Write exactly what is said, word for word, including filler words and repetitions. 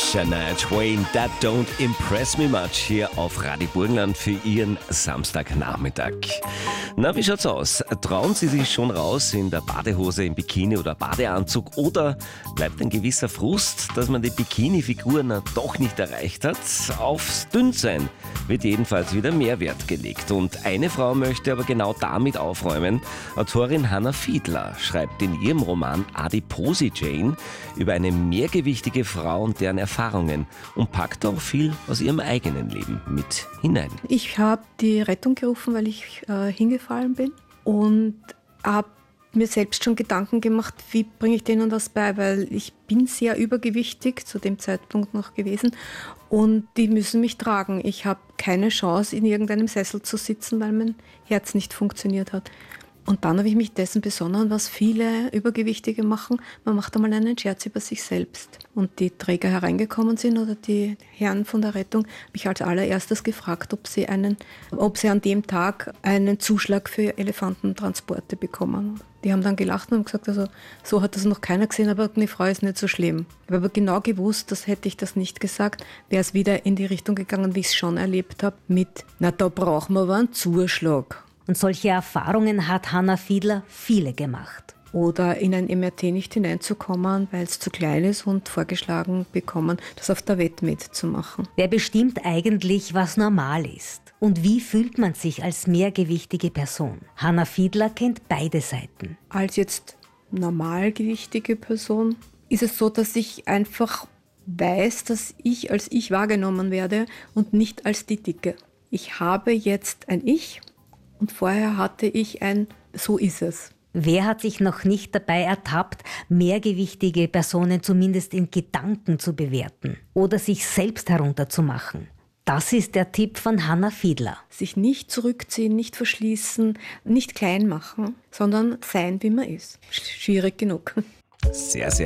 Shania Twain, That Don't Impress Me Much hier auf Radio Burgenland für Ihren Samstagnachmittag. Na, wie schaut's aus? Trauen Sie sich schon raus in der Badehose, im Bikini oder Badeanzug oder bleibt ein gewisser Frust, dass man die Bikini-Figur na doch nicht erreicht hat? Aufs Dünnsein wird jedenfalls wieder mehr Wert gelegt und eine Frau möchte aber genau damit aufräumen. Autorin Hannah Fiedler schreibt in ihrem Roman Adiposy Jane über eine mehrgewichtige Frau und deren Erfahrungen und packt auch viel aus ihrem eigenen Leben mit hinein. Ich habe die Rettung gerufen, weil ich äh, hingefallen bin und habe mir selbst schon Gedanken gemacht, wie bringe ich denen was bei, weil ich bin sehr übergewichtig, zu dem Zeitpunkt noch gewesen, und die müssen mich tragen. Ich habe keine Chance, in irgendeinem Sessel zu sitzen, weil mein Herz nicht funktioniert hat. Und dann habe ich mich dessen besonnen, was viele Übergewichtige machen. Man macht einmal einen Scherz über sich selbst. Und die Träger hereingekommen sind oder die Herren von der Rettung, habe ich als allererstes gefragt, ob sie, einen, ob sie an dem Tag einen Zuschlag für Elefantentransporte bekommen. Die haben dann gelacht und haben gesagt, also so hat das noch keiner gesehen, aber eine Frau ist nicht so schlimm. Ich habe aber genau gewusst, dass hätte ich das nicht gesagt, wäre es wieder in die Richtung gegangen, wie ich es schon erlebt habe, mit, na da brauchen wir aber einen Zuschlag. Und solche Erfahrungen hat Hannah Fiedler viele gemacht. Oder in ein M R T nicht hineinzukommen, weil es zu klein ist und vorgeschlagen bekommen, das auf der Wett mitzumachen. Wer bestimmt eigentlich, was normal ist? Und wie fühlt man sich als mehrgewichtige Person? Hannah Fiedler kennt beide Seiten. Als jetzt normalgewichtige Person ist es so, dass ich einfach weiß, dass ich als ich wahrgenommen werde und nicht als die Dicke. Ich habe jetzt ein Ich und vorher hatte ich ein So ist es. Wer hat sich noch nicht dabei ertappt, mehrgewichtige Personen zumindest in Gedanken zu bewerten oder sich selbst herunterzumachen? Das ist der Tipp von Hannah Fiedler. Sich nicht zurückziehen, nicht verschließen, nicht klein machen, sondern sein, wie man ist. Schwierig genug. Sehr, sehr